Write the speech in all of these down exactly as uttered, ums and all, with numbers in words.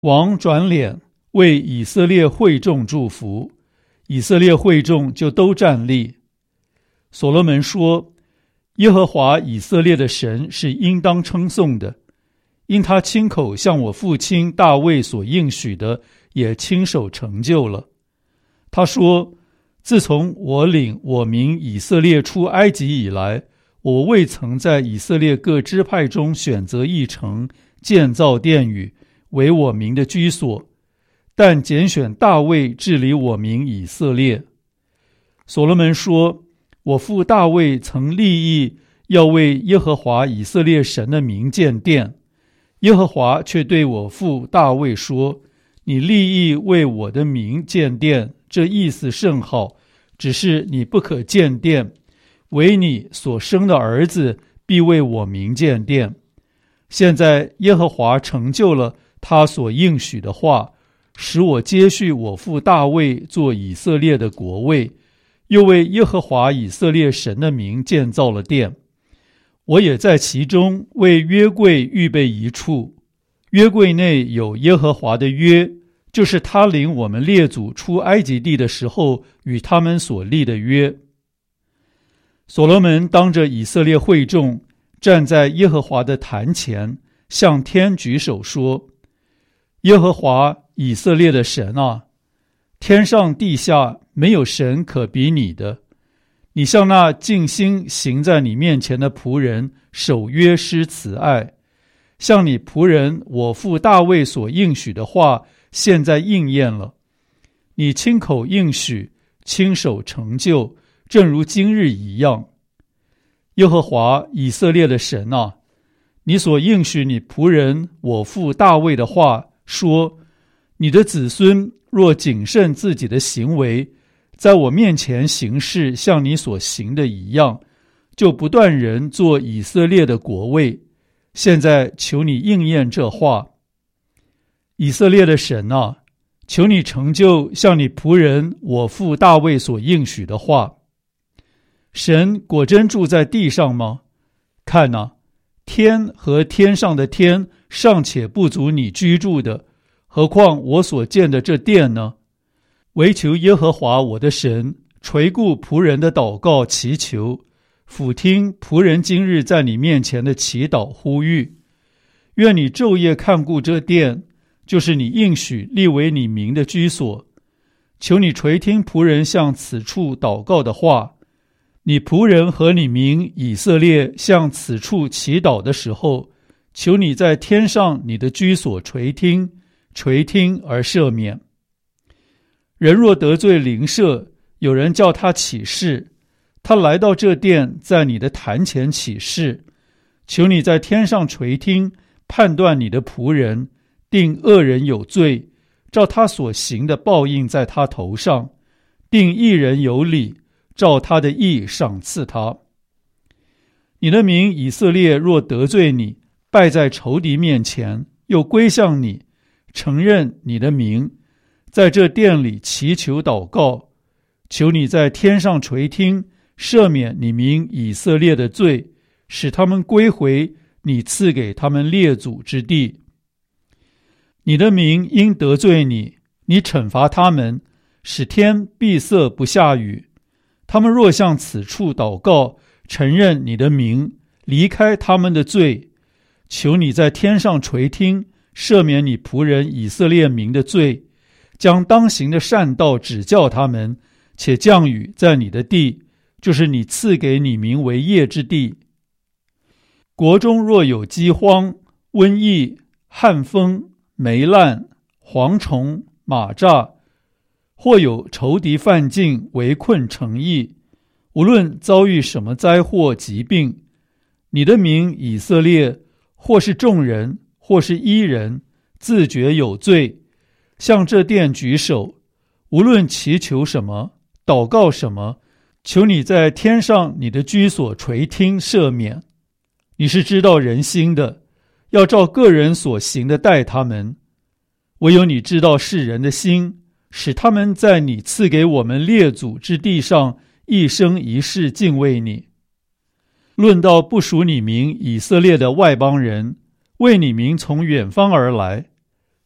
王转脸为以色列会众祝福，以色列会众就都站立。所罗门说，耶和华以色列的神是应当称颂的，因他亲口向我父亲大卫所应许的也亲手成就了。他说，自从我领我民以色列出埃及以来，我未曾在以色列各支派中选择一城，建造殿宇，为我民的居所，但拣选大卫治理我民以色列。所罗门说，我父大卫曾立意要为耶和华以色列神的名建殿，耶和华却对我父大卫说，你立意为我的名建殿，这意思甚好，只是你不可建殿，唯你所生的儿子必为我名建殿。现在耶和华成就了他所应许的话，使我接续我父大卫做以色列的国位，又为耶和华以色列神的名建造了殿。我也在其中为约柜预备一处，约柜内有耶和华的约，就是他领我们列祖出埃及地的时候与他们所立的约。所罗门当着以色列会众，站在耶和华的坛前，向天举手说，耶和华以色列的神啊，天上地下没有神可比你的，你向那尽心行在你面前的仆人守约施慈爱，向你仆人我父大卫所应许的话现在应验了。你亲口应许，亲手成就，正如今日一样。耶和华以色列的神啊，你所应许你仆人我父大卫的话说，你的子孙若谨慎自己的行为，在我面前行事像你所行的一样，就不断人做以色列的国位。现在求你应验这话。以色列的神啊，求你成就像你仆人我父大卫所应许的话。神果真住在地上吗？看哪，天和天上的天尚且不足你居住的，何况我所建的这殿呢？唯求耶和华我的神垂顾仆人的祷告祈求，俯听仆人今日在你面前的祈祷呼吁。愿你昼夜看顾这殿，就是你应许立为你名的居所。求你垂听仆人向此处祷告的话。你仆人和你民以色列向此处祈祷的时候，求你在天上你的居所垂听，垂听而赦免。人若得罪邻舍，有人叫他起誓，他来到这殿，在你的坛前起誓，求你在天上垂听，判断你的仆人，定恶人有罪，照他所行的报应在他头上，定义人有理，照他的义赏赐他。你的民以色列若得罪你，败在仇敌面前，又归向你，承认你的名，在这殿里祈求祷告，求你在天上垂听，赦免你民以色列的罪，使他们归回你赐给他们列祖之地。你的民因得罪你，你惩罚他们，使天闭塞不下雨。他们若向此处祷告，承认你的名，离开他们的罪，求你在天上垂听，赦免你仆人以色列民的罪，将当行的善道指教他们，且降雨在你的地，就是你赐给你民为业之地。国中若有饥荒、瘟疫、旱风、霉烂、蝗虫、蚂蚱，或有仇敌犯境，围困城邑，无论遭遇什么灾祸疾病，你的民以色列，或是众人，或是一人，自觉有罪，向这殿举手，无论祈求什么，祷告什么，求你在天上你的居所垂听赦免。你是知道人心的，要照个人所行的待他们。唯有你知道世人的心，使他们在你赐给我们列祖之地上一生一世敬畏你。论到不属你名以色列的外邦人，为你名从远方而来，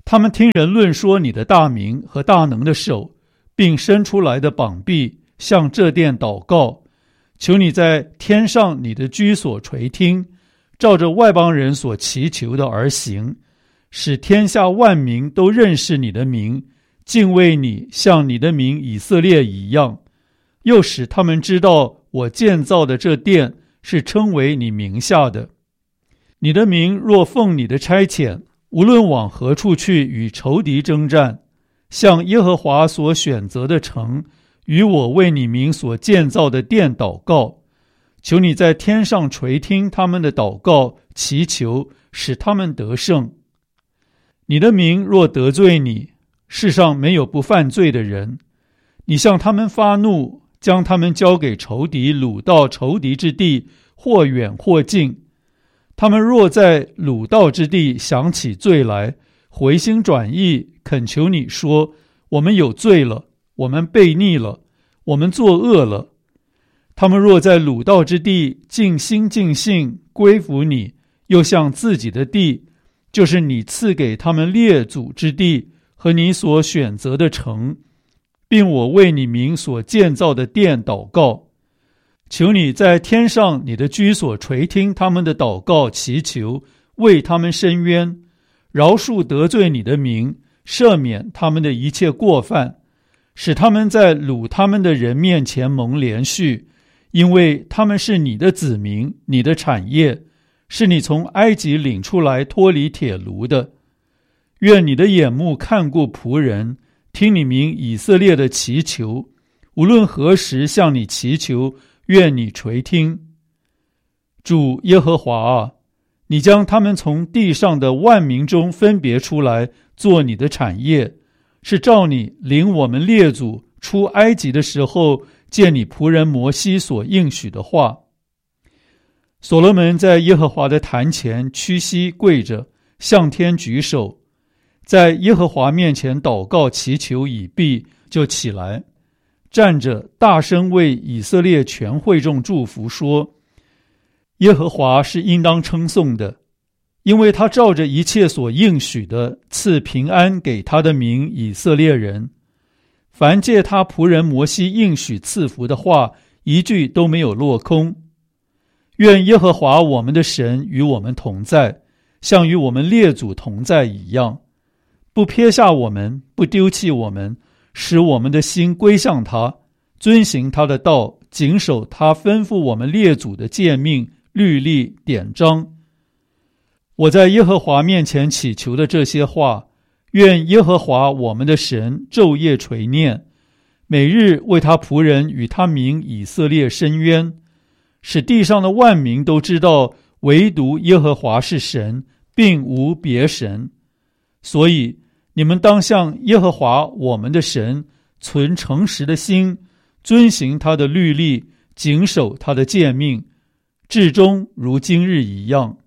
他们听人论说你的大名和大能的手，并伸出来的膀臂，向这殿祷告，求你在天上你的居所垂听，照着外邦人所祈求的而行，使天下万民都认识你的名，敬畏你，像你的名以色列一样，又使他们知道我建造的这殿是称为你名下的。你的名若奉你的差遣，无论往何处去与仇敌征战，向耶和华所选择的城，与我为你名所建造的殿祷告，求你在天上垂听他们的祷告，祈求，使他们得胜。你的名若得罪你，世上没有不犯罪的人，你向他们发怒，将他们交给仇敌，掳到仇敌之地，或远或近。他们若在掳到之地想起罪来，回心转意，恳求你说，我们有罪了，我们悖逆了，我们作恶了。他们若在掳到之地尽心尽性归服你，又向自己的地，就是你赐给他们列祖之地和你所选择的城，并我为你名所建造的殿祷告，求你在天上你的居所垂听他们的祷告祈求，为他们伸冤，饶恕得罪你的名，赦免他们的一切过犯，使他们在掳他们的人面前蒙怜恤，因为他们是你的子民，你的产业，是你从埃及领出来脱离铁炉的。愿你的眼目看顾仆人，听你名以色列的祈求，无论何时向你祈求，愿你垂听。主耶和华啊，你将他们从地上的万民中分别出来，做你的产业，是照你领我们列祖出埃及的时候，借你仆人摩西所应许的话。所罗门在耶和华的坛前屈膝跪着，向天举手，在耶和华面前祷告祈求已毕，就起来，站着大声为以色列全会众祝福，说，耶和华是应当称颂的，因为他照着一切所应许的，赐平安给他的民以色列人。凡借他仆人摩西应许赐福的话，一句都没有落空。愿耶和华我们的神与我们同在，像与我们列祖同在一样，不撇下我们，不丢弃我们，使我们的心归向他，遵行他的道，谨守他吩咐我们列祖的诫命、律例、典章。我在耶和华面前祈求的这些话，愿耶和华我们的神昼夜垂念，每日为他仆人与他民以色列伸冤，使地上的万民都知道，唯独耶和华是神，并无别神。所以你们当向耶和华我们的神存诚实的心，遵行他的律例，谨守他的诫命，至终如今日一样。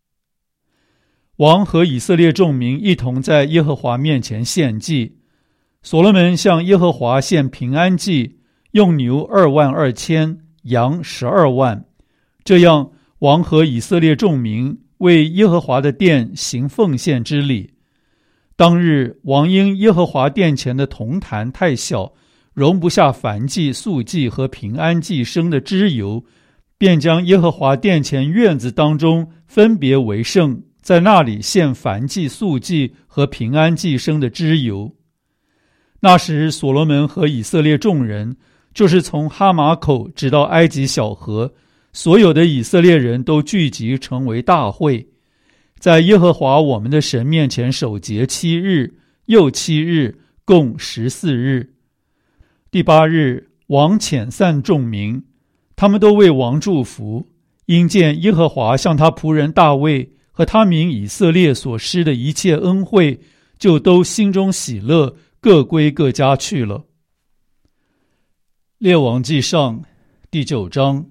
王和以色列众民一同在耶和华面前献祭，所罗门向耶和华献平安祭，用牛二万二千，羊十二万。这样，王和以色列众民为耶和华的殿行奉献之礼。当日，王因耶和华殿前的铜坛太小，容不下燔祭、素祭和平安祭生的脂油，便将耶和华殿前院子当中分别为圣，在那里献燔祭、素祭和平安祭生的脂油。那时，所罗门和以色列众人，就是从哈马口直到埃及小河，所有的以色列人都聚集成为大会，在耶和华我们的神面前守节七日，又七日，共十四日。第八日，王遣散众民，他们都为王祝福，因见耶和华向他仆人大卫和他民以色列所施的一切恩惠，就都心中喜乐，各归各家去了。列王纪上第九章。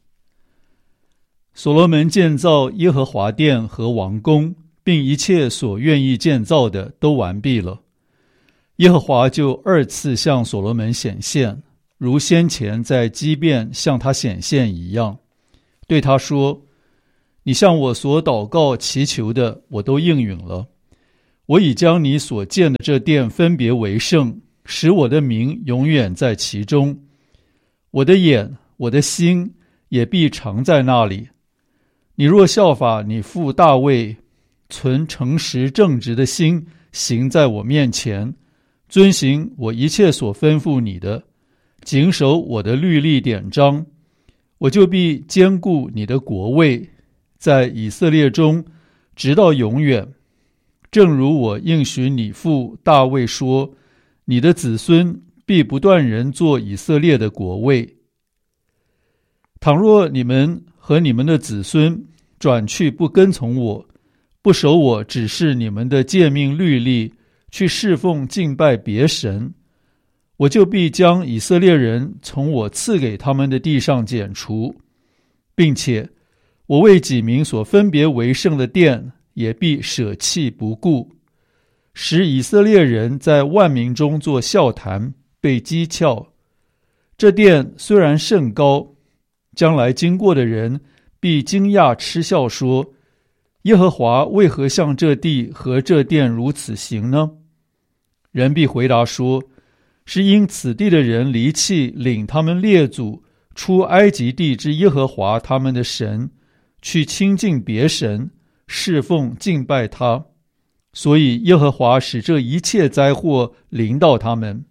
所罗门建造耶和华殿和王宫，并一切所愿意建造的都完毕了。耶和华就二次向所罗门显现，如先前在基遍向他显现一样，对他说，你向我所祷告祈求的，我都应允了。 我已将你所建的这殿分别为圣，使我的名永远在其中。我的眼，我的心也必常在那里。你若效法你父大卫，存诚实正直的心，行在我面前，遵行我一切所吩咐你的，谨守我的律例典章，我就必坚固你的国位，在以色列中直到永远。正如我应许你父大卫说，你的子孙必不断人做以色列的国位。倘若你们和你们的子孙转去不跟从我，不守我指示你们的诫命律例，去侍奉敬拜别神，我就必将以色列人从我赐给他们的地上剪除，并且我为己民所分别为圣的殿也必舍弃不顾，使以色列人在万民中作笑谈，被讥诮。这殿虽然甚高，将来经过的人必惊讶嗤笑说，耶和华为何向这地和这殿如此行呢？人必回答说，是因此地的人离弃领他们列祖出埃及地之耶和华他们的神，去亲近别神，侍奉敬拜他，所以耶和华使这一切灾祸临到他们。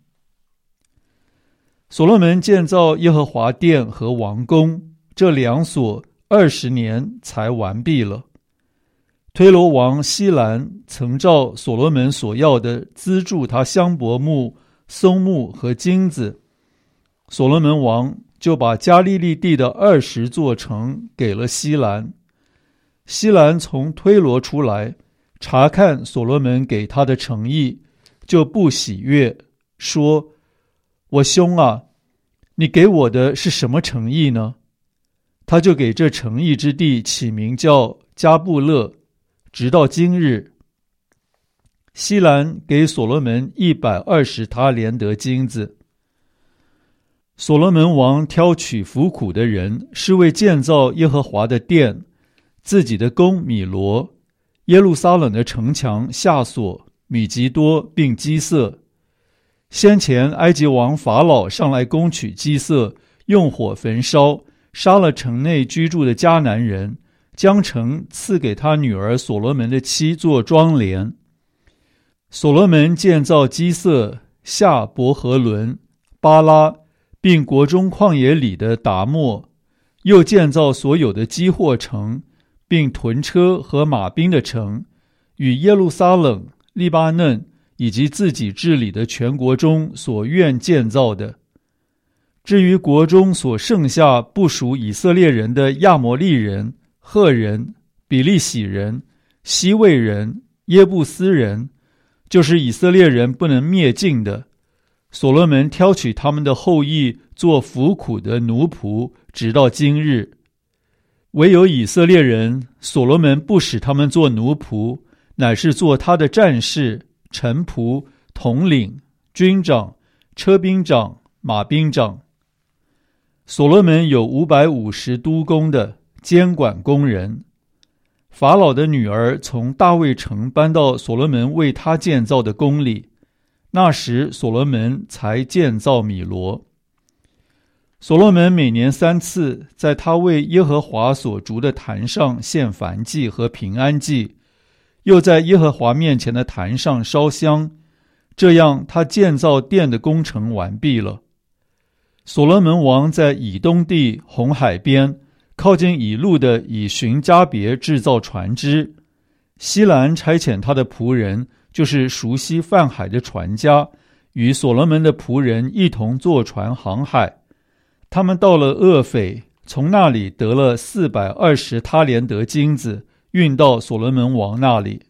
所罗门建造耶和华殿和王宫，这两所二十年才完毕了。推罗王希兰曾照所罗门所要的资助他香柏木、松木和金子，所罗门王就把加利利地的二十座城给了希兰。希兰从推罗出来，查看所罗门给他的诚意，就不喜悦，说，我兄啊，你给我的是什么诚意呢？他就给这诚意之地起名叫加布勒，直到今日。希兰给所罗门一百二十他连得金子。所罗门王挑取服苦的人，是为建造耶和华的殿，自己的宫米罗，耶路撒冷的城墙夏索、米吉多并基色。先前埃及王法老上来攻取基色，用火焚烧，杀了城内居住的迦南人，将城赐给他女儿所罗门的妻做庄帘。所罗门建造基色、夏伯和伦、巴拉，并国中旷野里的达莫，又建造所有的基货城，并屯车和马兵的城，与耶路撒冷、利巴嫩以及自己治理的全国中所愿建造的。至于国中所剩下不属以色列人的亚摩利人、赫人、比利洗人、西魏人、耶布斯人，就是以色列人不能灭尽的，所罗门挑取他们的后裔做服苦的奴仆，直到今日。唯有以色列人，所罗门不使他们做奴仆，乃是做他的战士、臣仆、统领、军长、车兵长、马兵长。所罗门有五百五十督工的监管工人。法老的女儿从大卫城搬到所罗门为他建造的宫里，那时所罗门才建造米罗。所罗门每年三次在他为耶和华所筑的坛上献燔祭和平安祭，又在耶和华面前的坛上烧香，这样他建造殿的工程完毕了。所罗门王在以东地红海边靠近以路的以寻加别制造船只，希兰差遣他的仆人，就是熟悉泛海的船家，与所罗门的仆人一同坐船航海。他们到了厄斐，从那里得了四百二十他连得金子，运到所罗门王那里。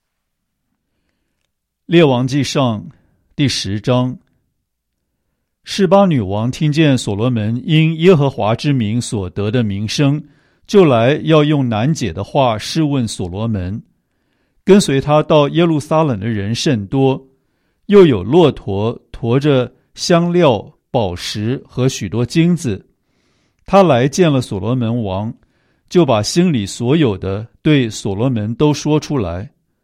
列王记上第十章。示巴女王听见所罗门因耶和华之名所得的名声，就来要用难解的话试问所罗门。跟随他到耶路撒冷的人甚多，又有骆驼驮着香料、宝石和许多金子。他来见了所罗门王，就把心里所有的对所罗门都说出来。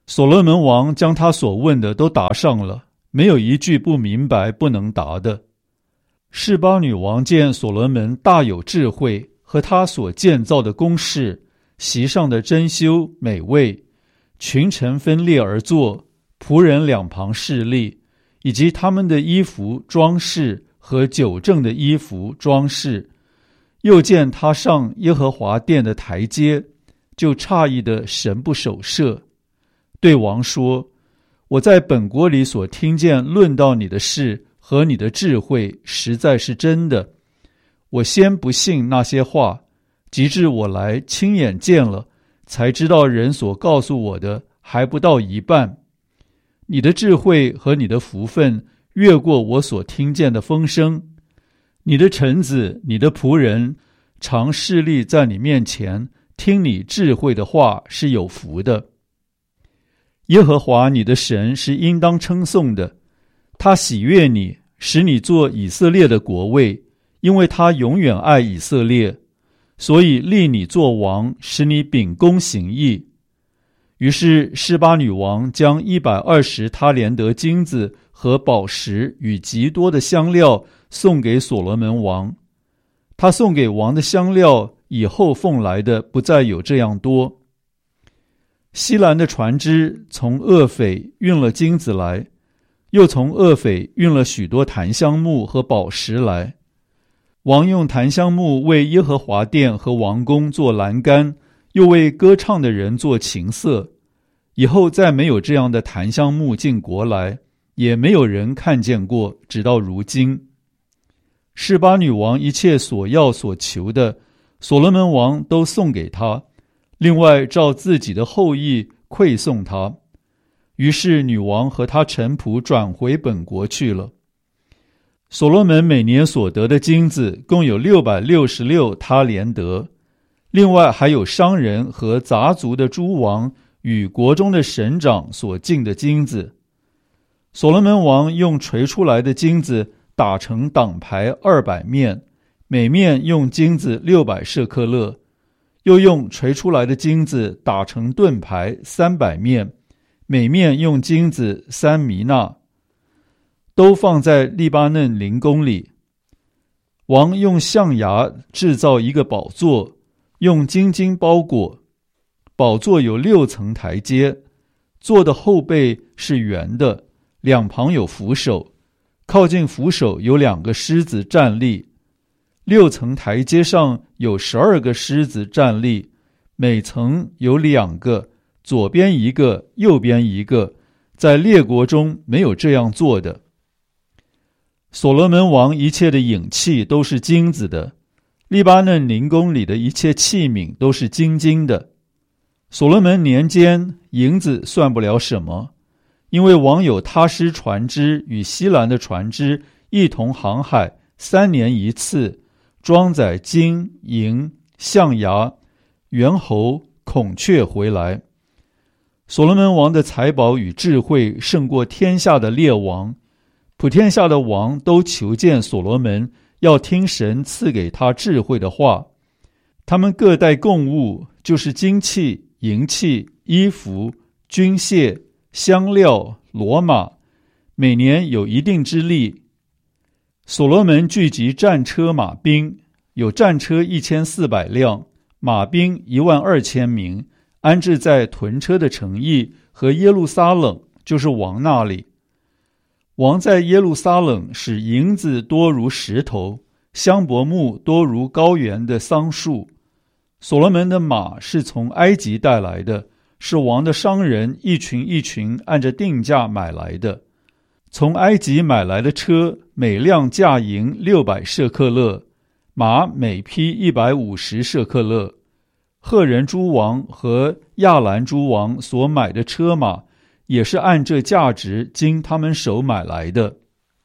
所罗门王将他所问的都答上了，没有一句不明白不能答的。示巴女王见所罗门大有智慧，和他所建造的宫室，席上的珍馐美味，群臣分列而坐，仆人两旁侍立，以及他们的衣服装饰和酒政的衣服装饰，又见他上耶和华殿的台阶，就诧异的神不守舍，对王说：我在本国里所听见论到你的事和你的智慧，实在是真的。我先不信那些话，及至我来亲眼见了，才知道人所告诉我的还不到一半。你的智慧和你的福分越过我所听见的风声。你的臣子，你的仆人，常侍立在你面前，听你智慧的话是有福的。耶和华你的神是应当称颂的，他喜悦你，使你做以色列的国位，因为他永远爱以色列，所以立你做王，使你秉公行义。于是示巴女王将一百二十他连得金子和宝石与极多的香料送给所罗门王。他送给王的香料以后奉来的不再有这样多。西兰的船只从厄斐运了金子来，又从厄斐运了许多檀香木和宝石来。王用檀香木为耶和华殿和王宫做栏杆，又为歌唱的人做琴瑟。以后再没有这样的檀香木进国来，也没有人看见过，直到如今。示巴女王一切所要所求的，所罗门王都送给他，另外照自己的后裔馈送他。于是女王和他臣仆转回本国去了。所罗门每年所得的金子共有六百六十六他连得，另外还有商人和杂族的诸王与国中的省长所进的金子。所罗门王用锤出来的金子打成挡牌二百面，每面用金子六百舍克勒，又用锤出来的金子打成盾牌三百面，每面用金子三弥纳，都放在利巴嫩林宫里。王用象牙制造一个宝座，用金金包裹。宝座有六层台阶，座的后背是圆的，两旁有扶手，靠近扶手有两个狮子站立。六层台阶上有十二个狮子站立，每层有两个，左边一个，右边一个，在列国中没有这样做的。所罗门王一切的影器都是金子的，利巴嫩林宫里的一切器皿都是金金的。所罗门年间，银子算不了什么，因为王有他施船只与西兰的船只一同航海，三年一次，装载金银象牙猿猴孔雀回来。所罗门王的财宝与智慧胜过天下的列王，普天下的王都求见所罗门，要听神赐给他智慧的话。他们各带供物，就是金器、银器、衣服、军械、香料、骡马，每年有一定之例。所罗门聚集战车马兵，有战车一千四百辆，马兵一万二千名，安置在屯车的城邑和耶路撒冷，就是王那里。王在耶路撒冷使银子多如石头，香柏木多如高原的桑树。所罗门的马是从埃及带来的，是王的商人一群一群按着定价买来的。从埃及买来的车，每辆价银六百舍克勒，马每匹一百五十舍克勒。赫人诸王和亚兰诸王所买的车马，也是按这价值经他们手买来的。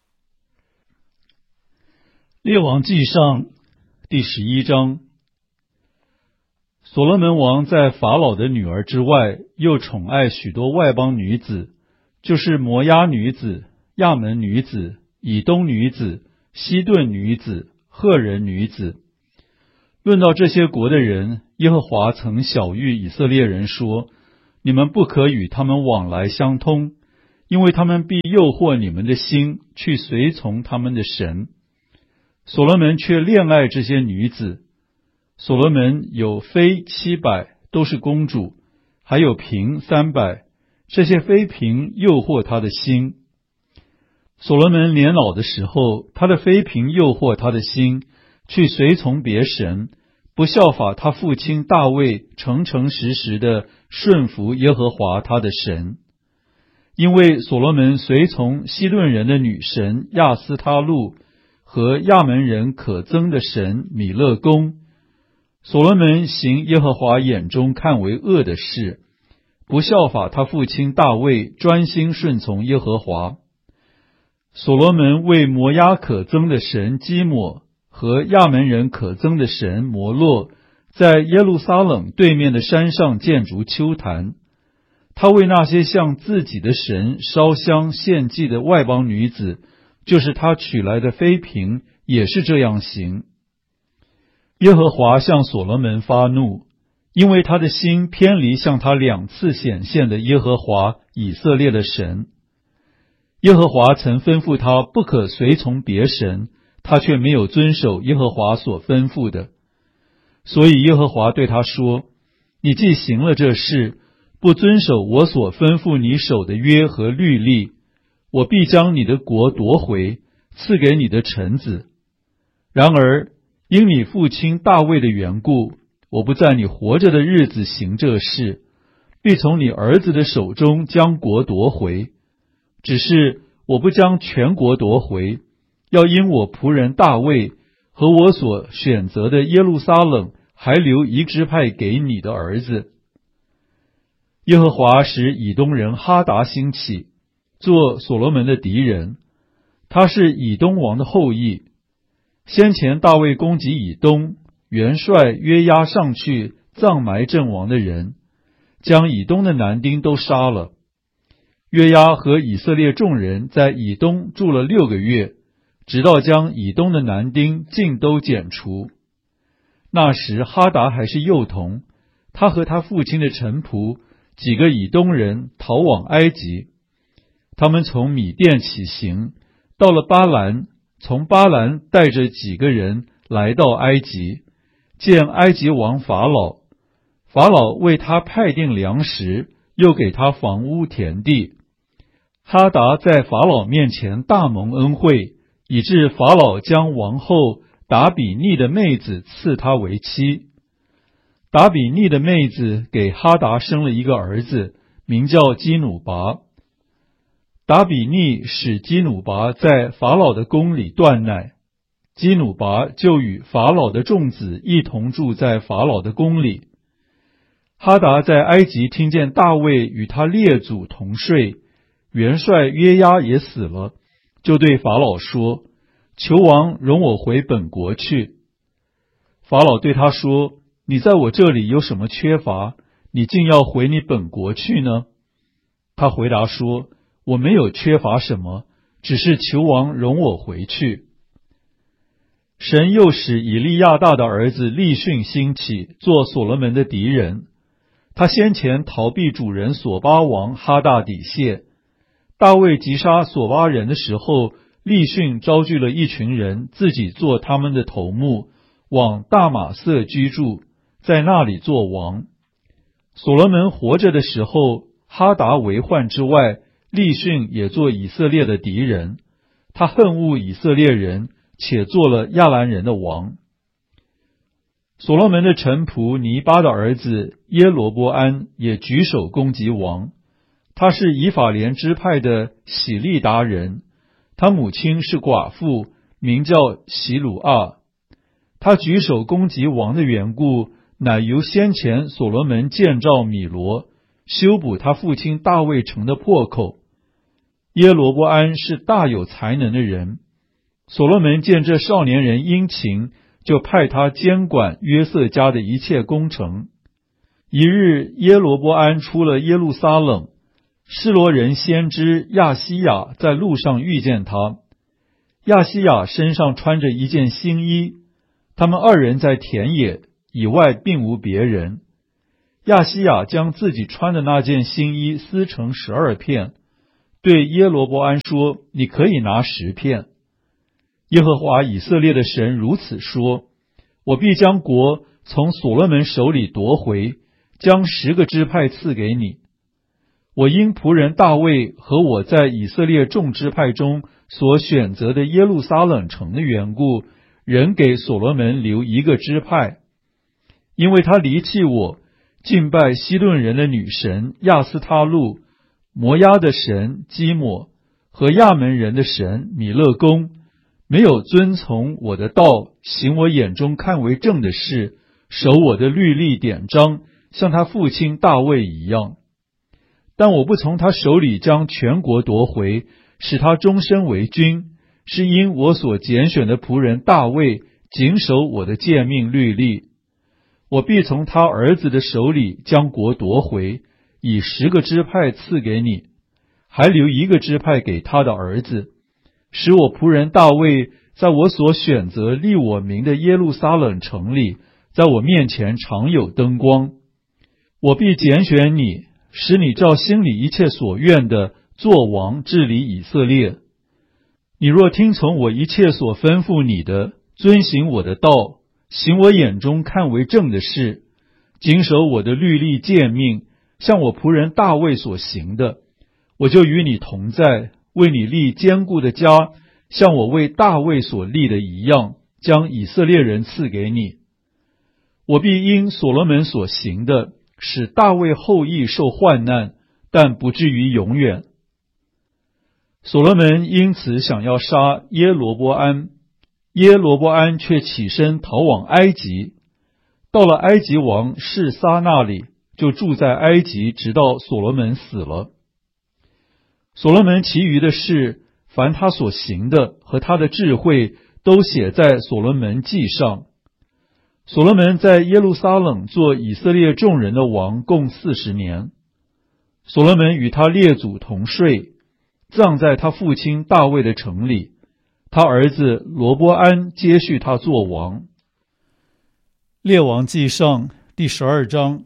列王纪上第十一章。所罗门王在法老的女儿之外，又宠爱许多外邦女子，就是摩押女子、亚门女子、以东女子、西顿女子、赫人女子。论到这些国的人，耶和华曾晓谕以色列人说： 你们不可与他们往来相通，因为他们必诱惑你们的心，去随从他们的神。所罗门却恋爱这些女子。所罗门有妃七百，都是公主，还有嫔三百，这些妃嫔诱惑他的心。所罗门年老的时候，他的妃嫔诱惑他的心，去随从别神，不效法他父亲大卫诚诚实实的顺服耶和华他的神。因为所罗门随从希顿人的女神亚斯他路和亚门人可憎的神米勒公，所罗门行耶和华眼中看为恶的事，不效法他父亲大卫专心顺从耶和华。所罗门为摩押可憎的神基抹和亚门人可憎的神摩洛，在耶路撒冷对面的山上建筑丘坛。他为那些向自己的神烧香献祭的外邦女子，就是他娶来的妃嫔，也是这样行。耶和华向所罗门发怒，因为他的心偏离向他两次显现的耶和华以色列的神。耶和华曾吩咐他不可随从别神，他却没有遵守耶和华所吩咐的。所以耶和华对他说，你既行了这事，不遵守我所吩咐你守的约和律例，我必将你的国夺回，赐给你的臣子。然而因你父亲大卫的缘故，我不在你活着的日子行这事，必从你儿子的手中将国夺回。只是我不将全国夺回，要因我仆人大卫和我所选择的耶路撒冷还留一支派给你的儿子。耶和华使以东人哈达兴起，做所罗门的敌人。他是以东王的后裔。先前大卫攻击以东，元帅约押上去葬埋阵亡的人，将以东的男丁都杀了。约押和以色列众人在以东住了六个月，直到将以东的男丁尽都剪除。那时哈达还是幼童，他和他父亲的臣仆几个以东人逃往埃及。他们从米甸起行，到了巴兰，从巴兰带着几个人来到埃及，见埃及王法老。法老为他派定粮食，又给他房屋田地。哈达在法老面前大蒙恩惠，以致法老将王后达比尼的妹子赐他为妻。达比尼的妹子给哈达生了一个儿子，名叫基努拔。达比尼使基努拔在法老的宫里断奶，基努拔就与法老的众子一同住在法老的宫里。哈达在埃及听见大卫与他列祖同睡，元帅约押也死了，就对法老说，求王容我回本国去。法老对他说，你在我这里有什么缺乏，你竟要回你本国去呢？他回答说，我没有缺乏什么，只是求王容我回去。神又使以利亚大的儿子利逊兴起，做所罗门的敌人。他先前逃避主人索巴王哈大底谢。大卫击杀索巴人的时候，利逊招聚了一群人，自己做他们的头目，往大马色居住，在那里做王。所罗门活着的时候，哈达为患之外，利逊也做以色列的敌人。他恨恶以色列人，且做了亚兰人的王。所罗门的臣仆尼巴的儿子耶罗波安也举手攻击王。他是以法莲支派的喜利达人，他母亲是寡妇，名叫喜鲁阿。他举手攻击王的缘故，乃由先前所罗门建造米罗，修补他父亲大卫城的破口。耶罗波安是大有才能的人，所罗门见这少年人殷勤，就派他监管约瑟家的一切工程。一日，耶罗波安出了耶路撒冷，示罗人先知亚西亚在路上遇见他。亚西亚身上穿着一件新衣，他们二人在田野，以外并无别人。 亚西亚将自己穿的那件新衣撕成十二片，对耶罗波安说：你可以拿十片。耶和华以色列的神如此说：我必将国从所罗门手里夺回，将十个支派赐给你。我因仆人大卫和我在以色列众支派中所选择的耶路撒冷城的缘故，仍给所罗门留一个支派，因为他离弃我，敬拜西顿人的女神亚斯他路、摩押的神基抹和亚门人的神米勒公，没有遵从我的道，行我眼中看为正的事，守我的律例典章，像他父亲大卫一样。但我不从他手里将全国夺回，使他终身为君，是因我所拣选的仆人大卫谨守我的诫命律例。我必从他儿子的手里将国夺回，以十个支派赐给你，还留一个支派给他的儿子，使我仆人大卫在我所选择立我名的耶路撒冷城里，在我面前常有灯光。我必拣选你，使你照心里一切所愿的作王治理以色列。你若听从我一切所吩咐你的，遵行我的道，行我眼中看为正的事，谨守我的律例诫命，像我仆人大卫所行的，我就与你同在，为你立坚固的家，像我为大卫所立的一样，将以色列人赐给你。我必因所罗门所行的，使大卫后裔受患难，但不至于永远。所罗门因此想要杀耶罗波安，耶罗波安却起身逃往埃及，到了埃及王示撒那里，就住在埃及，直到所罗门死了。所罗门其余的事，凡他所行的和他的智慧，都写在所罗门记上。所罗门在耶路撒冷做以色列众人的王共四十年。所罗门与他列祖同睡，葬在他父亲大卫的城里，他儿子罗波安接续他做王。列王记上第十二章。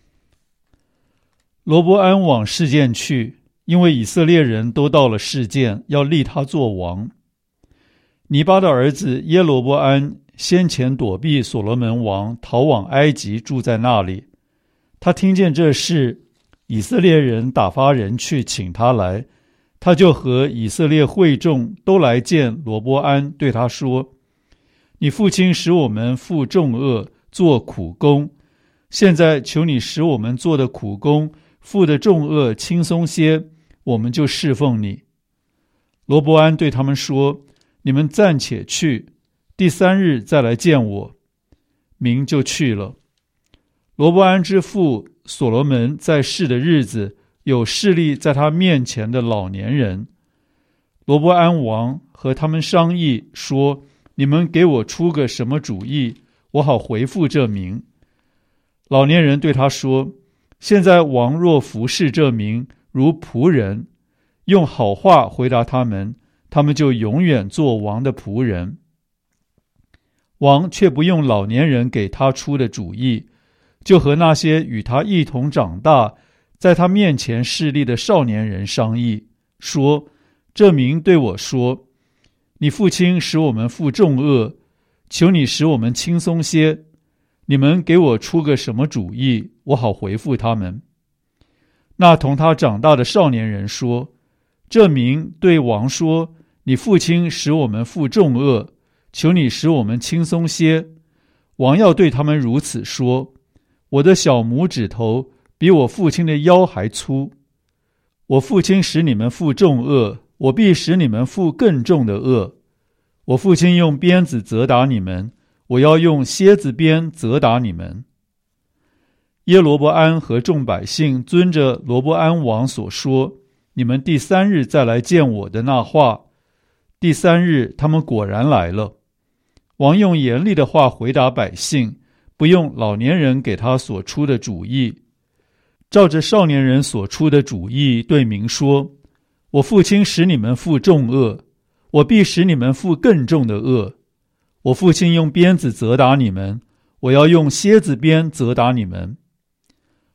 罗波安往示剑去，因为以色列人都到了示剑，要立他做王。尼巴的儿子耶罗波安先前躲避所罗门王，逃往埃及，住在那里。他听见这事，以色列人打发人去请他来，他就和以色列会众都来见罗波安，对他说：你父亲使我们负重恶，做苦工，现在求你使我们做的苦工，负的重恶轻松些，我们就侍奉你。罗波安对他们说：你们暂且去，第三日再来见我。民就去了。罗波安之父所罗门在世的日子，有侍立在他面前的老年人。罗波安王和他们商议说：你们给我出个什么主意，我好回复这民。老年人对他说：现在王若服侍这民如仆人，用好话回答他们，他们就永远做王的仆人。王却不用老年人给他出的主意，就和那些与他一同长大，在他面前侍立的少年人商议，说：这民对我说：你父亲使我们负重恶，求你使我们轻松些，你们给我出个什么主意，我好回复他们。那同他长大的少年人说：这民对王说：你父亲使我们负重恶，求你使我们轻松些。王要对他们如此说：我的小拇指头比我父亲的腰还粗。我父亲使你们负重恶，我必使你们负更重的恶。我父亲用鞭子责打你们，我要用蝎子鞭责打你们。耶罗波安和众百姓遵着罗波安王所说，你们第三日再来见我的那话，第三日他们果然来了。王用严厉的话回答百姓，不用老年人给他所出的主意，照着少年人所出的主意对民说：我父亲使你们负重恶，我必使你们负更重的恶。我父亲用鞭子责打你们，我要用蝎子鞭责打你们。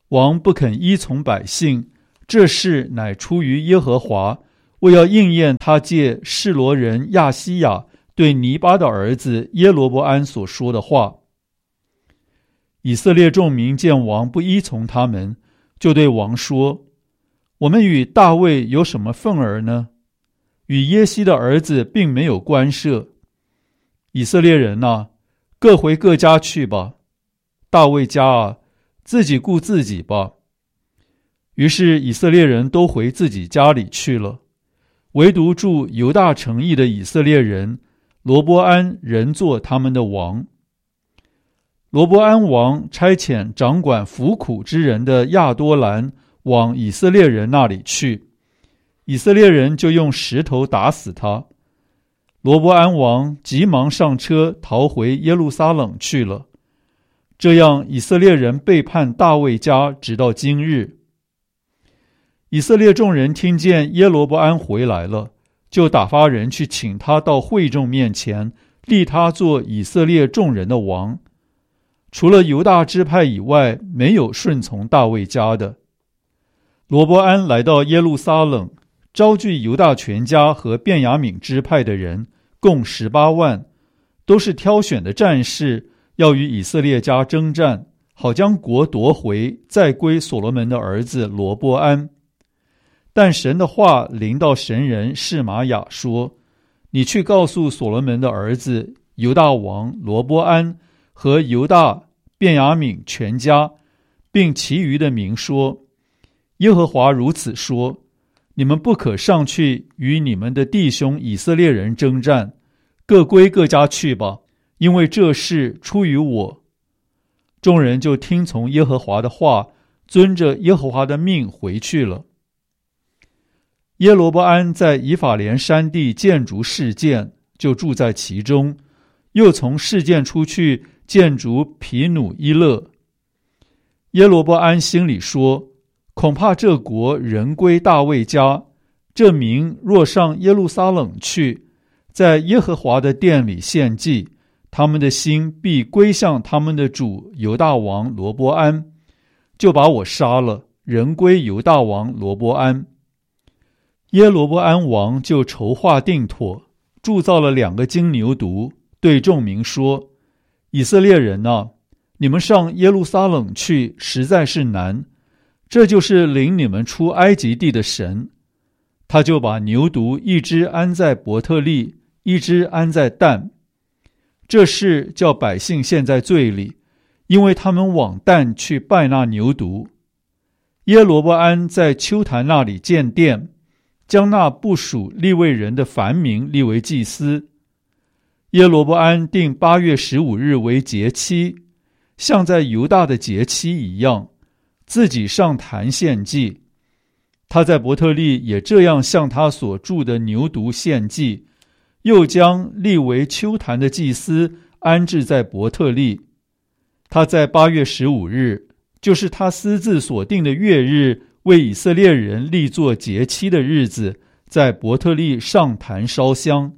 王不肯依从百姓，这事乃出于耶和华，为要应验他借示罗人亚西亚对尼巴的儿子耶罗伯安所说的话。以色列众民见王不依从他们，就对王说：我们与大卫有什么份儿呢？与耶西的儿子并没有关涉。以色列人啊，各回各家去吧。大卫家啊，自己顾自己吧。于是以色列人都回自己家里去了，唯独住犹大城邑的以色列人罗波安仍做他们的王。罗波安王差遣掌管服苦之人的亚多兰往以色列人那里去，以色列人就用石头打死他。罗波安王急忙上车逃回耶路撒冷去了。这样以色列人背叛大卫家，直到今日。以色列众人听见耶罗波安回来了，就打发人去请他到会众面前，立他做以色列众人的王。除了犹大支派以外，没有顺从大卫家的。罗波安来到耶路撒冷，招聚犹大全家和便雅悯支派的人，共十八万，都是挑选的战士，要与以色列家征战，好将国夺回，再归所罗门的儿子罗波安。但神的话临到神人示玛雅说：你去告诉所罗门的儿子犹大王罗波安和犹大便雅悯全家，并其余的民说：耶和华如此说，你们不可上去与你们的弟兄以色列人征战，各归各家去吧，因为这事出于我。众人就听从耶和华的话，遵着耶和华的命回去了。耶罗波安在以法莲山地建筑示剑，就住在其中，又从示剑出去建筑毗努伊勒。耶罗波安心里说：恐怕这国仍归大卫家，这民若上耶路撒冷去，在耶和华的殿里献祭，他们的心必归向他们的主犹大王罗波安，就把我杀了，仍归犹大王罗波安。耶罗波安王就筹划定妥，铸造了两个金牛犊，对众民说：以色列人啊，你们上耶路撒冷去实在是难，这就是领你们出埃及地的神。他就把牛犊一只安在伯特利，一只安在但。这事叫百姓陷在罪里，因为他们往但去拜那牛犊。耶罗波安在丘坛那里建殿，将那不属利未人的凡民立为祭司。耶罗波安定八月十五日为节期，像在犹大的节期一样，自己上坛献祭。他在伯特利也这样向他所铸的牛犊献祭，又将立为丘坛的祭司安置在伯特利。他在八月十五日，就是他私自所定的月日，为以色列人立作节期的日子，在伯特利上坛烧香。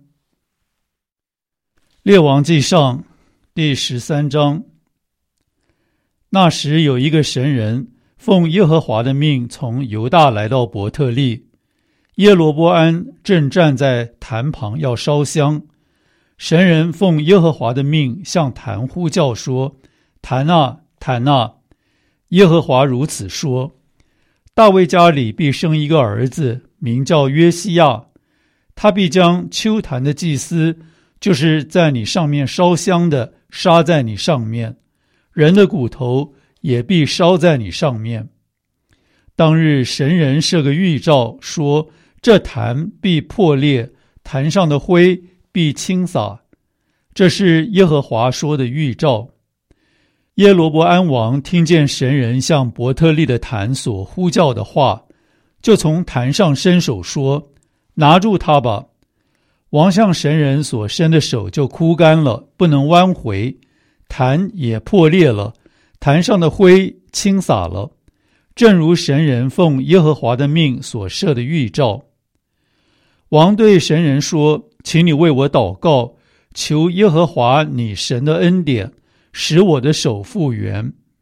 列王纪上第十三章。那时有一个神人，奉耶和华的命，从犹大来到伯特利。耶罗波安正站在坛旁要烧香，神人奉耶和华的命向坛呼叫说：坛啊，坛啊！耶和华如此说：大卫家里必生一个儿子，名叫约西亚。他必将丘坛的祭司，就是在你上面烧香的，杀在你上面，人的骨头也必烧在你上面。当日神人设个预兆，说这坛必破裂，坛上的灰必倾洒。这是耶和华说的预兆。耶罗伯安王听见神人向伯特利的坛所呼叫的话，就从坛上伸手说：拿住他吧。王向神人所伸的手就枯干了，不能弯回，坛也破裂了，坛上的灰倾洒了，正如神人奉耶和华的命所设的预兆。王对神人说：请你为我祷告，求耶和华你神的恩典，使我的手复原。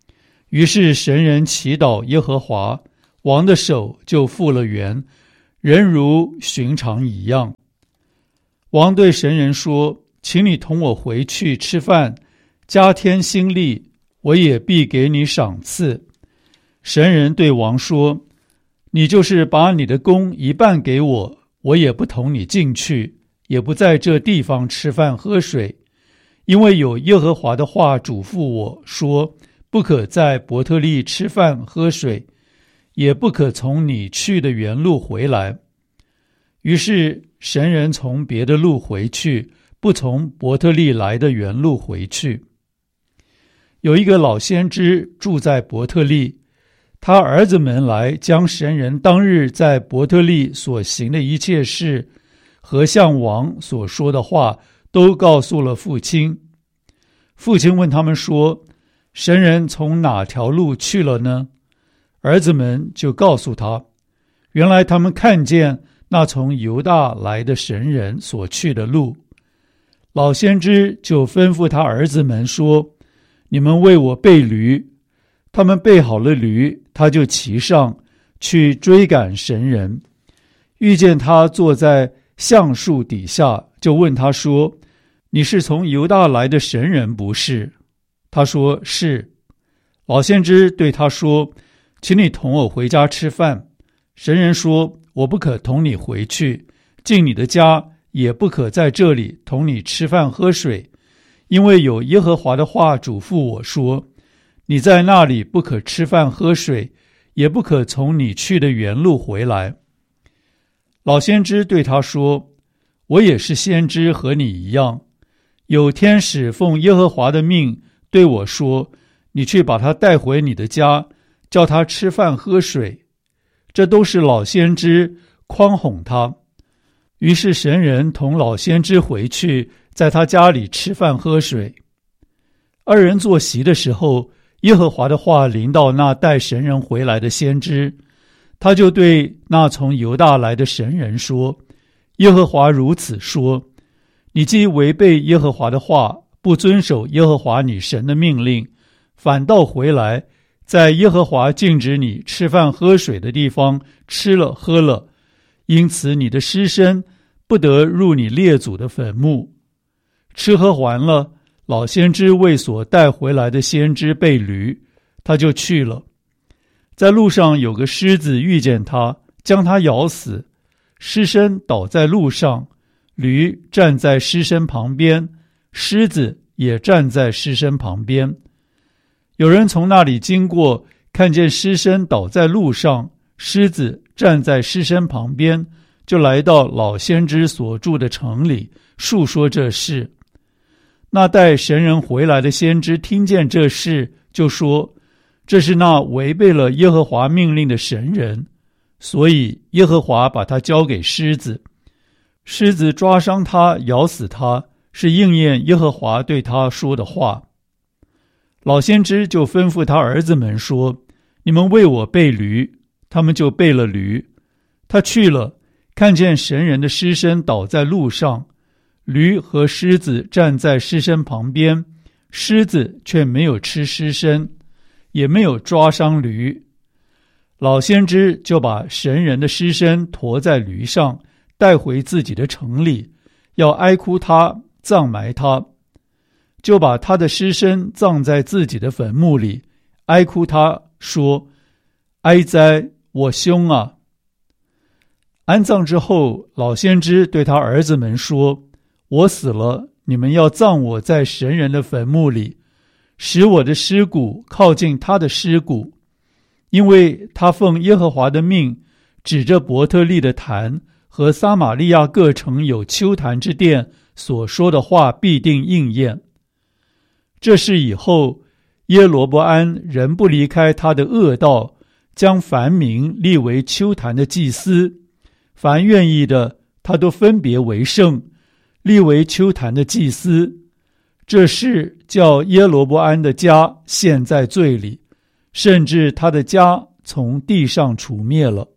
于是神人祈祷耶和华，王的手就复了原，人如寻常一样。王对神人说：请你同我回去吃饭，加添心力，我也必给你赏赐。神人对王说：你就是把你的工一半给我，我也不同你进去，也不在这地方吃饭喝水，因为有耶和华的话嘱咐我说，不可在伯特利吃饭喝水，也不可从你去的原路回来。于是神人从别的路回去，不从伯特利来的原路回去。有一个老先知住在伯特利，他儿子们来将神人当日在伯特利所行的一切事和向王所说的话都告诉了父亲。父亲问他们说：神人从哪条路去了呢？儿子们就告诉他，原来他们看见那从犹大来的神人所去的路。老先知就吩咐他儿子们说：你们为我备驴。他们备好了驴，他就骑上去追赶神人，遇见他坐在橡树底下，就问他说：你是从犹大来的神人不是？他说是。老先知对他说：请你同我回家吃饭。神人说：我不可同你回去，进你的家，也不可在这里同你吃饭喝水，因为有耶和华的话嘱咐我说，你在那里不可吃饭喝水，也不可从你去的原路回来。老先知对他说：我也是先知，和你一样，有天使奉耶和华的命对我说，你去把他带回你的家，叫他吃饭喝水。这都是老先知诓哄他。于是神人同老先知回去，在他家里吃饭喝水。二人坐席的时候，耶和华的话临到那带神人回来的先知，他就对那从犹大来的神人说：耶和华如此说，你既违背耶和华的话，不遵守耶和华你神的命令，反倒回来，在耶和华禁止你吃饭喝水的地方吃了喝了，因此你的尸身不得入你列祖的坟墓。吃喝完了，老先知为所带回来的先知备驴，他就去了。在路上有个狮子遇见他，将他咬死，尸身倒在路上，驴站在尸身旁边，狮子也站在尸身旁边。有人从那里经过，看见尸身倒在路上，狮子站在尸身旁边，就来到老先知所住的城里，述说这事。那带神人回来的先知听见这事，就说：这是那违背了耶和华命令的神人，所以耶和华把他交给狮子。狮子抓伤他，咬死他，是应验耶和华对他说的话。老先知就吩咐他儿子们说：你们为我备驴。他们就备了驴。他去了，看见神人的尸身倒在路上，驴和狮子站在尸身旁边，狮子却没有吃尸身，也没有抓伤驴。老先知就把神人的尸身驮在驴上，带回自己的城里，要哀哭他，葬埋他。就把他的尸身葬在自己的坟墓里，哀哭他，说：哀哉，我兄啊！安葬之后，老先知对他儿子们说：我死了，你们要葬我在神人的坟墓里，使我的尸骨靠近他的尸骨，因为他奉耶和华的命，指着伯特利的坛和撒玛利亚各城有丘坛之殿所说的话必定应验。这事以后，耶罗伯安仍不离开他的恶道，将凡民立为丘坛的祭司，凡愿意的，他都分别为圣，立为丘坛的祭司。这事叫耶罗伯安的家陷在罪里，甚至他的家从地上除灭了。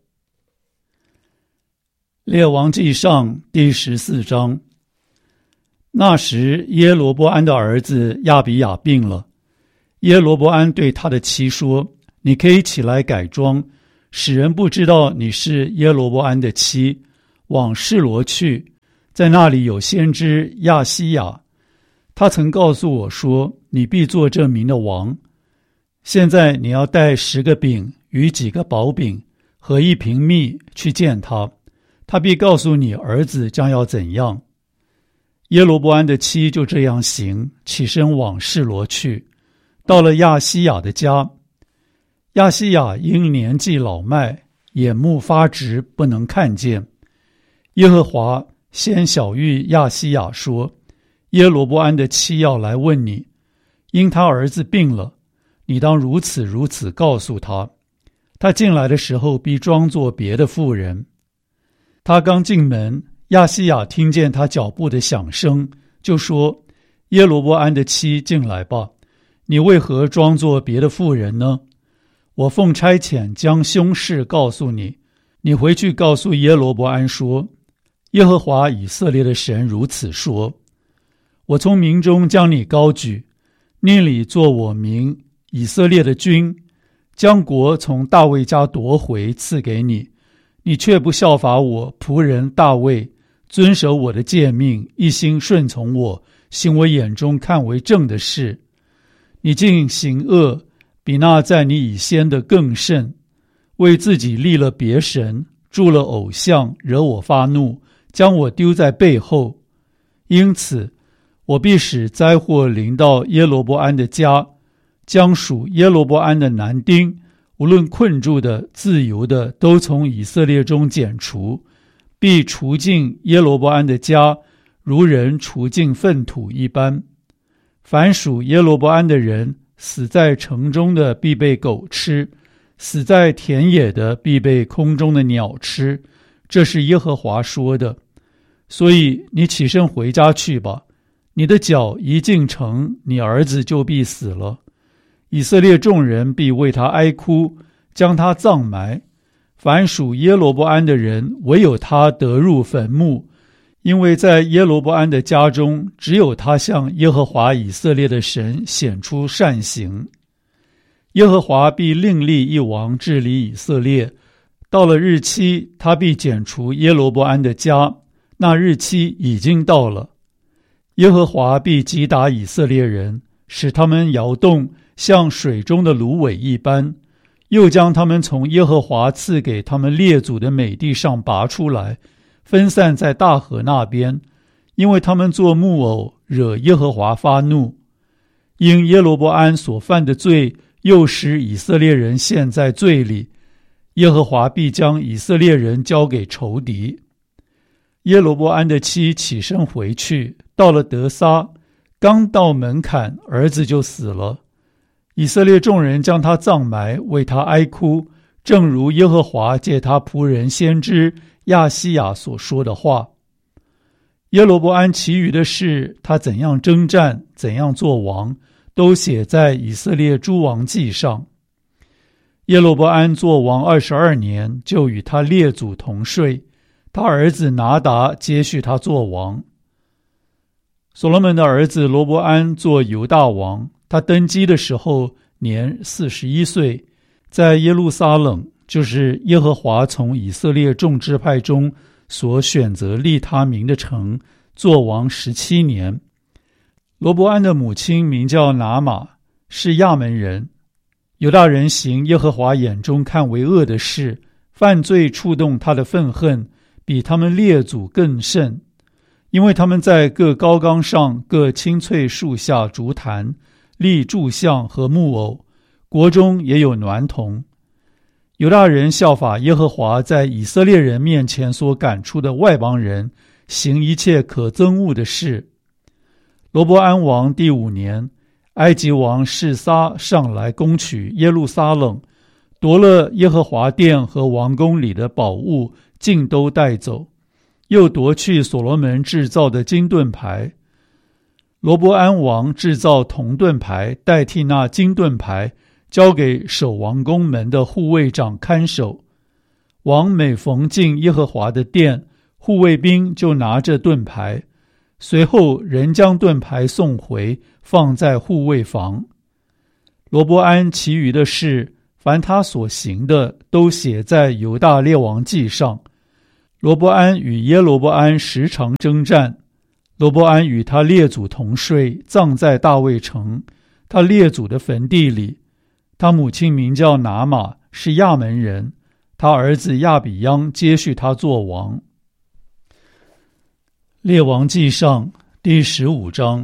列王纪上第十四章。那时耶罗波安的儿子亚比亚病了， 耶罗伯安对他的妻说：你可以起来改装，使人不知道你是耶罗伯安的妻，往示罗去，在那里有先知亚西亚，他曾告诉我说，你必做这民的王。现在你要带十个饼与几个薄饼和一瓶蜜去见他，他必告诉你儿子将要怎样。耶罗伯安的妻就这样行，起身往示罗去，到了亚西亚的家。亚西亚因年纪老迈，眼目发直，不能看见。耶和华先晓谕亚西亚说，耶罗伯安的妻要来问你，因他儿子病了，你当如此如此告诉他。他进来的时候必装作别的妇人。他刚进门，亚西亚听见他脚步的响声，就说，耶罗伯安的妻进来吧，你为何装作别的妇人呢？我奉差遣将凶事告诉你，你回去告诉耶罗伯安说，耶和华以色列的神如此说，我从民中将你高举，令你做我民以色列的君，将国从大卫家夺回赐给你，你却不效法我仆人大卫，遵守我的诫命，一心顺从我，行我眼中看为正的事。你竟行恶，比那在你以先的更甚，为自己立了别神，铸了偶像，惹我发怒，将我丢在背后。因此我必使灾祸临到耶罗伯安的家，将属耶罗伯安的男丁，无论困住的自由的，都从以色列中剪除，必除尽耶罗伯安的家，如人除尽粪土一般。凡属耶罗伯安的人，死在城中的必被狗吃，死在田野的必被空中的鸟吃，这是耶和华说的。所以你起身回家去吧，你的脚一进城，你儿子就必死了。以色列众人必为他哀哭，将他葬埋。凡属耶罗伯安的人，唯有他得入坟墓，因为在耶罗伯安的家中，只有他向耶和华以色列的神显出善行。耶和华必另立一王治理以色列，到了日期，他必剪除耶罗伯安的家，那日期已经到了。耶和华必击打以色列人，使他们摇动，像水中的芦苇一般，又将他们从耶和华赐给他们列祖的美地上拔出来，分散在大河那边，因为他们做木偶，惹耶和华发怒。因耶罗伯安所犯的罪，又使以色列人陷在罪里，耶和华必将以色列人交给仇敌。耶罗伯安的妻起身回去，到了得撒，刚到门槛，儿子就死了。以色列众人将他葬埋，为他哀哭，正如耶和华借他仆人先知亚西亚所说的话。耶罗伯安其余的事，他怎样征战，怎样做王，都写在以色列诸王记上。耶罗伯安做王二十二年，就与他列祖同睡，他儿子拿达接续他做王。所罗门的儿子罗伯安做犹大王，他登基的时候年四十一岁，在耶路撒冷，就是耶和华从以色列众支派中所选择立他名的城，做王十七年。罗伯安的母亲名叫拿玛，是亚门人。犹大人行耶和华眼中看为恶的事，犯罪触动他的愤恨，比他们列祖更甚，因为他们在各高冈上、各青翠树下筑坛，立柱像和木偶，国中也有娈童。犹大人效法耶和华在以色列人面前所赶出的外邦人，行一切可憎恶的事。罗伯安王第五年，埃及王示撒上来攻取耶路撒冷，夺了耶和华殿和王宫里的宝物，尽都带走，又夺去所罗门制造的金盾牌。罗伯安王制造铜盾牌，代替那金盾牌，交给守王宫门的护卫长看守。王每逢进耶和华的殿，护卫兵就拿着盾牌，随后人将盾牌送回，放在护卫房。 罗波安其余的事，凡他所行的，都写在犹大列王记上。罗波安与耶罗波安时常征战，罗波安与他列祖同睡，葬在大卫城，他列祖的坟地里。他母亲名叫拿玛，是亚门人，他儿子亚比央接续他做王。列王记上第十五章。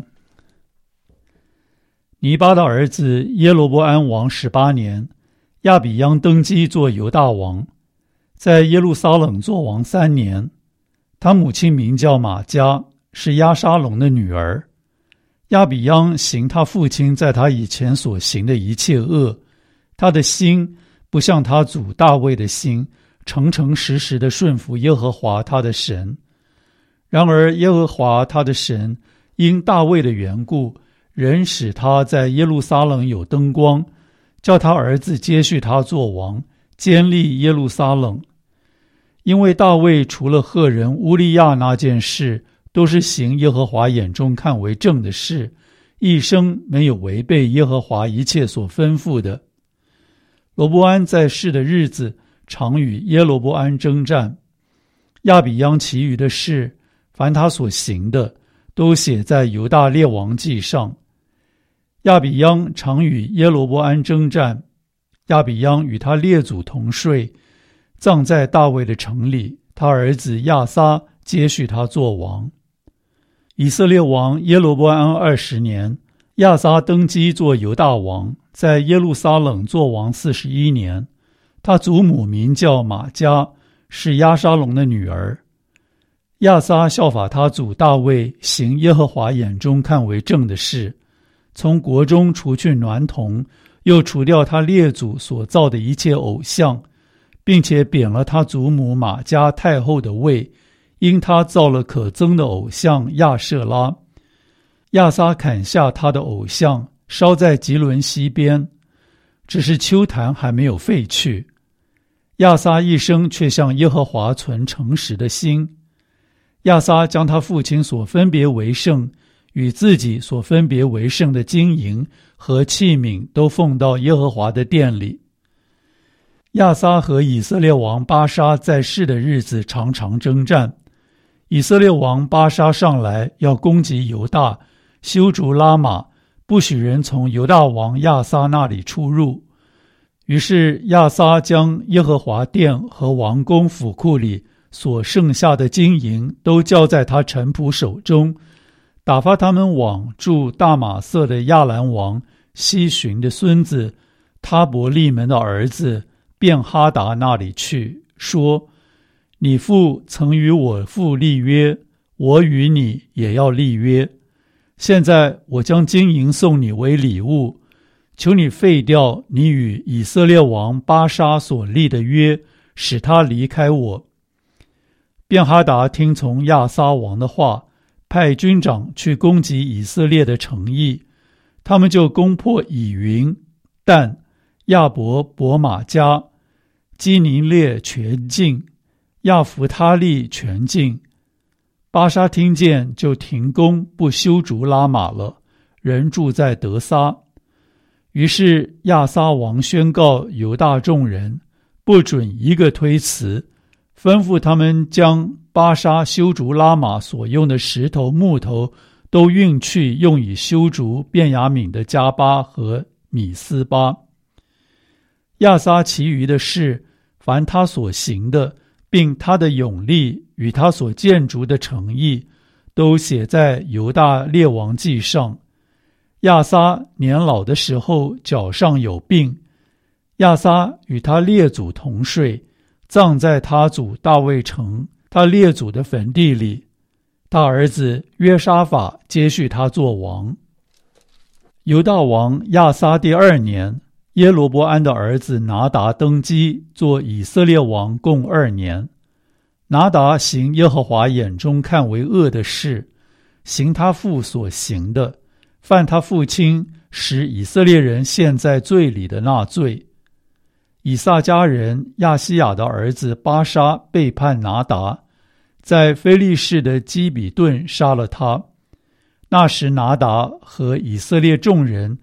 尼巴的儿子耶罗波安王十八年，亚比央登基做犹大王，在耶路撒冷做王三年。他母亲名叫玛迦，是押沙龙的女儿。亚比央行他父亲在他以前所行的一切恶，他的心不像他祖大卫的心，诚诚实实的顺服耶和华他的神。然而耶和华他的神因大卫的缘故，仍使他在耶路撒冷有灯光，叫他儿子接续他做王，坚立耶路撒冷。因为大卫除了赫人乌利亚那件事，都是行耶和华眼中看为正的事，一生没有违背耶和华一切所吩咐的。罗波安在世的日子，常与耶罗波安征战。亚比央其余的事，凡他所行的，都写在犹大列王记上。亚比央常与耶罗波安征战，亚比央与他列祖同睡，葬在大卫的城里，他儿子亚撒接续他做王。以色列王耶罗波安二十年，亚撒登基做犹大王，在耶路撒冷做王四十一年。他祖母名叫玛迦，是押沙龙的女儿。亚撒效法他祖大卫，行耶和华眼中看为正的事，从国中除去娈童，又除掉他列祖所造的一切偶像，并且贬了他祖母玛迦太后的位，因他造了可憎的偶像亚舍拉。亚撒砍下他的偶像，烧在吉伦西边，只是丘坛还没有废去。亚撒一生却向耶和华存诚实的心。亚撒将他父亲所分别为圣与自己所分别为圣的金银和器皿都奉到耶和华的殿里。亚撒和以色列王巴沙在世的日子常常征战。以色列王巴沙上来要攻击犹大，修筑拉玛，不许人从犹大王亚撒那里出入。于是亚撒将耶和华殿和王宫府库里所剩下的金银都交在他臣仆手中，打发他们往住大马色的亚兰王西寻的孙子他伯利门的儿子便哈达那里去，说：你父曾与我父立约，我与你也要立约。现在我将金银送你为礼物，求你废掉你与以色列王巴沙所立的约，使他离开我。便哈达听从亚撒王的话，派军长去攻击以色列的城邑，他们就攻破以云、但、亚伯伯玛迦、基尼列全境，亚弗他利全境。巴沙听见，就停工，不修筑拉玛了，人住在德撒。于是亚撒王宣告犹大众人，不准一个推辞，吩咐他们将巴沙修筑拉玛所用的石头木头都运去，用以修筑便雅悯的加巴和米斯巴。亚撒其余的事，凡他所行的，并他的勇力与他所建筑的城邑，都写在犹大列王记上。亚撒年老的时候，脚上有病，亚撒与他列祖同睡，葬在他祖大卫城他列祖的坟地里。他儿子约沙法接续他做王。犹大王亚撒第二年，耶罗波安的儿子拿达登基做以色列王，共二年。拿达行耶和华眼中看为恶的事，行他父所行的，犯他父亲使以色列人陷在罪里的那罪。以撒家人亚西亚的儿子巴沙背叛拿达，在非利士的基比顿杀了他。那时拿达和以色列众人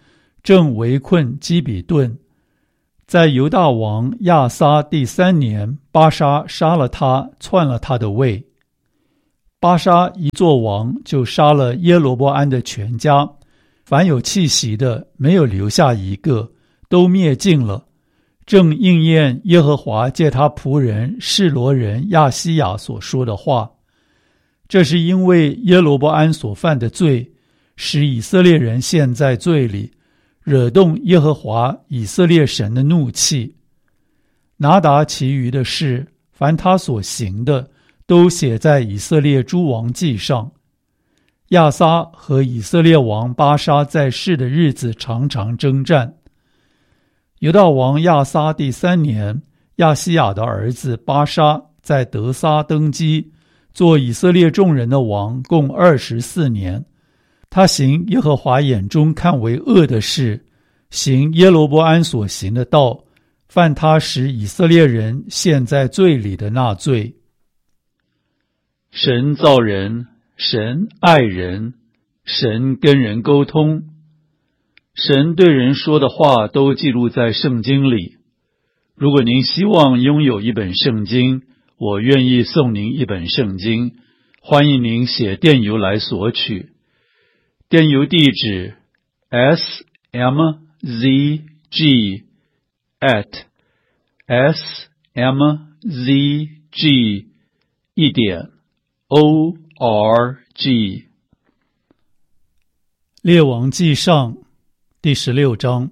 正围困基比顿。在犹大王亚撒第三年，巴沙杀了他，篡了他的位。巴沙一做王，就杀了耶罗波安的全家，凡有气息的，没有留下一个，都灭尽了。正应验耶和华借他仆人示罗人亚西亚所说的话。这是因为耶罗波安所犯的罪，使以色列人陷在罪里，惹动耶和华以色列神的怒气。拿达其余的事，凡他所行的，都写在以色列诸王记上。亚撒和以色列王巴沙在世的日子常常征战。犹大王亚撒第三年，亚西亚的儿子巴沙在得撒登基，做以色列众人的王，共二十四年。他行耶和华眼中看为恶的事，行耶罗波安所行的道，犯他使以色列人陷在罪里的那罪。神造人，神爱人，神跟人沟通，神对人说的话都记录在圣经里。如果您希望拥有一本圣经，我愿意送您一本圣经，欢迎您写电邮来索取。电邮地址 s m z g at s m z g 一点 o r g。 列王纪上第十六章。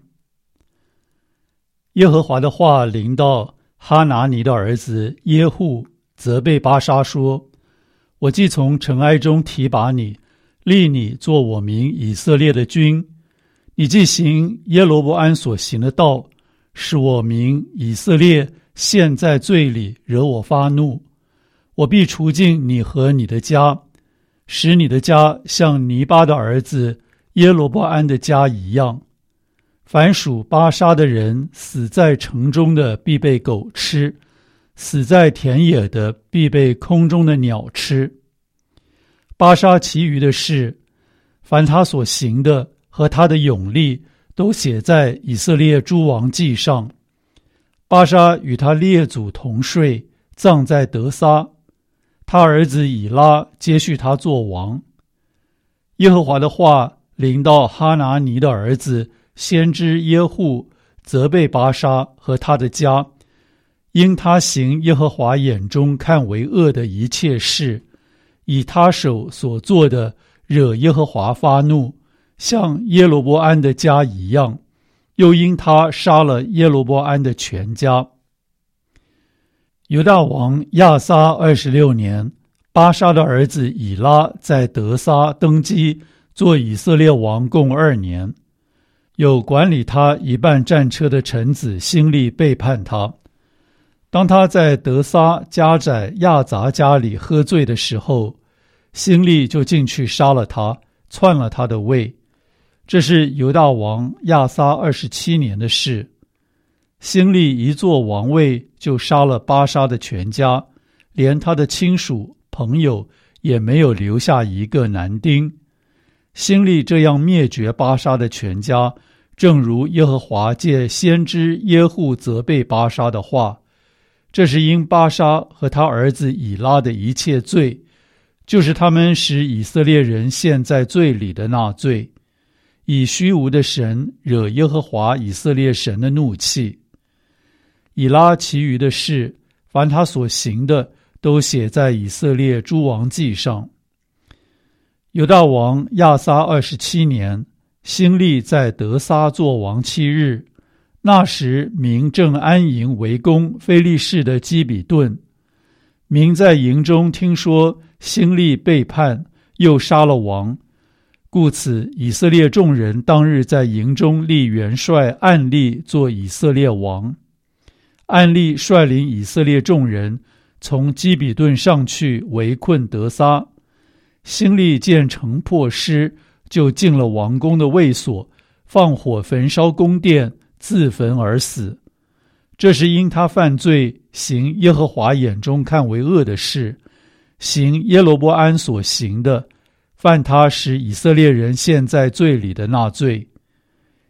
耶和华的话临到哈拿尼的儿子耶户，责备巴沙说：我既从尘埃中提拔你，立你做我民以色列的君，你既行耶罗波安所行的道，使我民以色列陷在罪里，惹我发怒，我必除尽你和你的家，使你的家像尼巴的儿子耶罗波安的家一样。凡属巴沙的人，死在城中的必被狗吃，死在田野的必被空中的鸟吃。巴沙其余的事，凡他所行的和他的勇力，都写在以色列诸王记上。巴沙与他列祖同睡，葬在得撒，他儿子以拉接续他做王。耶和华的话临到哈拿尼的儿子先知耶户，责备巴沙和他的家，因他行耶和华眼中看为恶的一切事，以他手所做的惹耶和华发怒，像耶罗波安的家一样，又因他杀了耶罗波安的全家。犹大王亚撒二十六年，巴沙的儿子以拉在得撒登基，做以色列王共二年。有管理他一半战车的臣子辛利背叛他。当他在得撒家宰亚杂家里喝醉的时候，辛利就进去杀了他，篡了他的位。这是犹大王亚撒二十七年的事。辛利一坐王位，就杀了巴沙的全家，连他的亲属朋友也没有留下一个男丁。辛利这样灭绝巴沙的全家，正如耶和华借先知耶户责备巴沙的话。这是因巴沙和他儿子以拉的一切罪，就是他们使以色列人陷在罪里的那罪，以虚无的神惹耶和华以色列神的怒气。以拉其余的事，凡他所行的，都写在以色列诸王记上。犹大王亚撒二十七年，辛利在得撒作王七日，那时民正安营围攻非利士的基比顿。民在营中听说辛利背叛，又杀了王，故此以色列众人当日在营中立元帅暗利做以色列王。暗利率领以色列众人从基比顿上去围困得撒。辛利见城破失，就进了王宫的卫所，放火焚烧宫殿，自焚而死。这是因他犯罪，行耶和华眼中看为恶的事，行耶罗波安所行的，犯他使以色列人陷在罪里的那罪。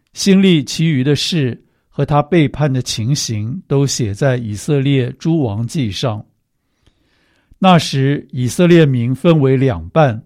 新历其余的事和他背叛的情形都写在以色列诸王记上。那时以色列民分为两半，